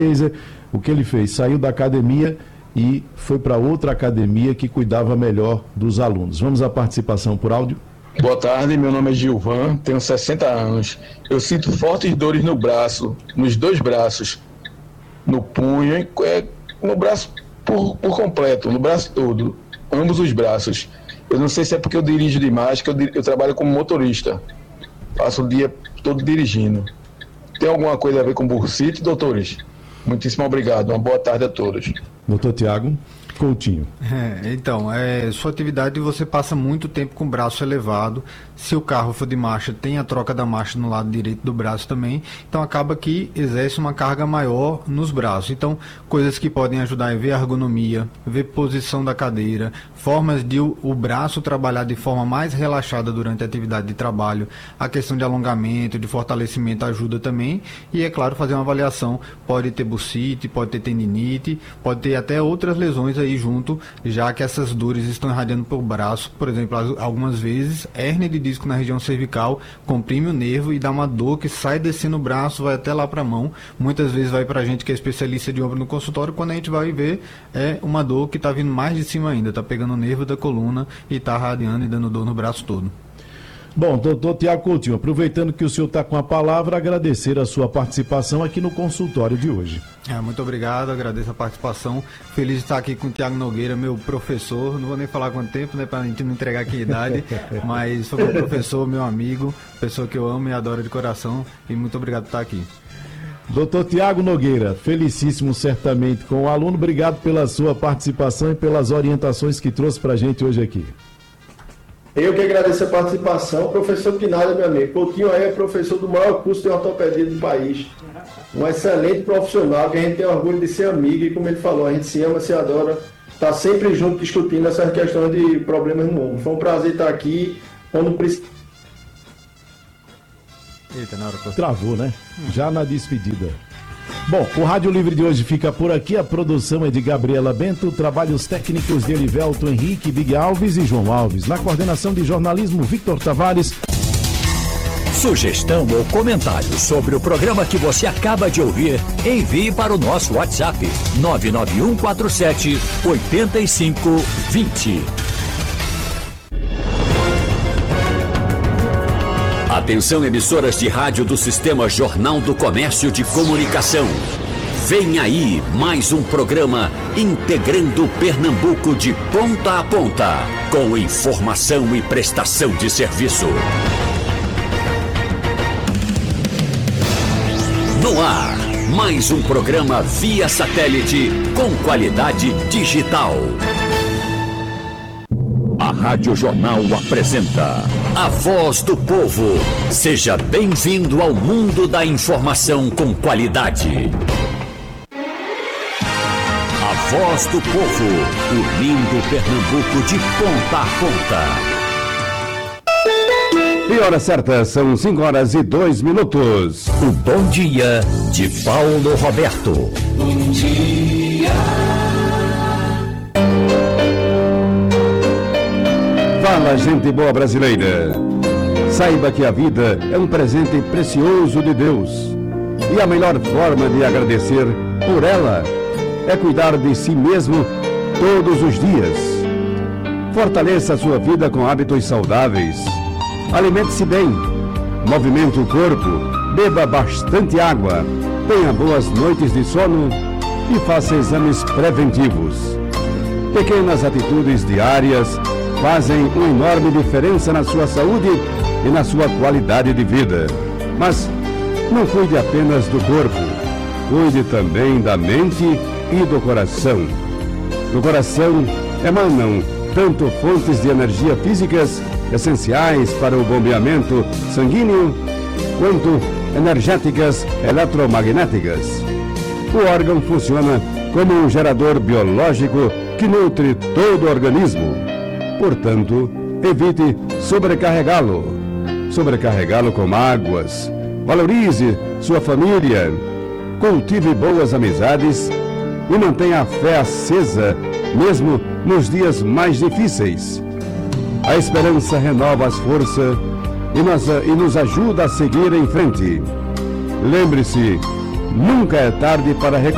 O que ele fez? Saiu da academia e foi para outra academia que cuidava melhor dos alunos. Vamos à participação por áudio. Boa tarde, meu nome é Gilvan, tenho 60 anos. Eu sinto fortes dores no braço, nos dois braços, no punho, no braço por completo, no braço todo, ambos os braços. Eu não sei se é porque eu dirijo demais, que eu trabalho como motorista. Passo o dia todo dirigindo. Tem alguma coisa a ver com bursite, doutores? Muitíssimo obrigado. Uma boa tarde a todos. Doutor Tiago Coutinho. Sua atividade você passa muito tempo com o braço elevado. Se o carro for de marcha, tem a troca da marcha no lado direito do braço também. Então acaba que exerce uma carga maior nos braços. Então, coisas que podem ajudar é ver a ergonomia, ver posição da cadeira, formas de o braço trabalhar de forma mais relaxada durante a atividade de trabalho. A questão de alongamento, de fortalecimento ajuda também. E, é claro, fazer uma avaliação. Pode ter bursite, pode ter tendinite, pode ter até outras lesões aí junto, já que essas dores estão irradiando para o braço. Por exemplo, algumas vezes, hérnia de disco na região cervical comprime o nervo e dá uma dor que sai descendo o braço, vai até lá para a mão. Muitas vezes vai para a gente que é especialista de ombro no consultório, quando a gente vai ver, é uma dor que está vindo mais de cima ainda, está pegando o nervo da coluna e está radiando e dando dor no braço todo. Bom, doutor Tiago Coutinho, aproveitando que o senhor está com a palavra, agradecer a sua participação aqui no consultório de hoje. Muito obrigado, agradeço a participação. Feliz de estar aqui com o Tiago Nogueira, meu professor. Não vou nem falar quanto tempo, né, para a gente não entregar aqui a idade, mas foi meu professor, meu amigo, pessoa que eu amo e adoro de coração, e muito obrigado por estar aqui. Doutor Tiago Nogueira, felicíssimo certamente com o aluno. Obrigado pela sua participação e pelas orientações que trouxe para a gente hoje aqui. Eu que agradeço a participação. Professor Pinalha, meu amigo. Coutinho aí é professor do maior curso de ortopedia do país. Um excelente profissional que a gente tem orgulho de ser amigo e, como ele falou, a gente se ama, se adora. Está sempre junto discutindo essas questões de problemas no ombro. Foi um prazer estar aqui. Quando precisa. Eita, na hora que travou, né? Já na despedida. Bom, o Rádio Livre de hoje fica por aqui. A produção é de Gabriela Bento, trabalhos técnicos de Elivelto Henrique, Big Alves e João Alves. Na coordenação de jornalismo, Victor Tavares. Sugestão ou comentário sobre o programa que você acaba de ouvir, envie para o nosso WhatsApp 99147-8520. Atenção, emissoras de rádio do Sistema Jornal do Comércio de Comunicação. Vem aí mais um programa integrando Pernambuco de ponta a ponta, com informação e prestação de serviço. No ar, mais um programa via satélite com qualidade digital. A Rádio Jornal apresenta A Voz do Povo. Seja bem-vindo ao mundo da informação com qualidade. A Voz do Povo, unindo Pernambuco de ponta a ponta. E hora certa, são 5h02. O Bom Dia de Paulo Roberto. Bom dia. Fala, gente boa brasileira. Saiba que a vida é um presente precioso de Deus. E a melhor forma de agradecer por ela é cuidar de si mesmo todos os dias. Fortaleça a sua vida com hábitos saudáveis. Alimente-se bem, movimente o corpo, beba bastante água, tenha boas noites de sono e faça exames preventivos. Pequenas atitudes diárias fazem uma enorme diferença na sua saúde e na sua qualidade de vida. Mas não cuide apenas do corpo, cuide também da mente e do coração. Do coração emanam tanto fontes de energia físicas essenciais para o bombeamento sanguíneo, quanto energéticas eletromagnéticas. O órgão funciona como um gerador biológico que nutre todo o organismo. Portanto, evite sobrecarregá-lo com mágoas. Valorize sua família, cultive boas amizades e mantenha a fé acesa, mesmo nos dias mais difíceis. A esperança renova as forças e nos ajuda a seguir em frente. Lembre-se, nunca é tarde para